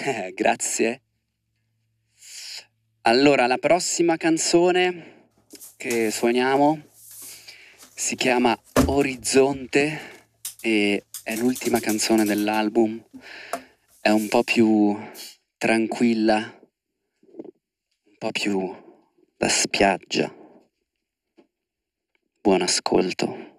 Grazie. Allora, la prossima canzone che suoniamo si chiama Orizzonte e è l'ultima canzone dell'album. È un po' più tranquilla, un po' più da spiaggia. Buon ascolto.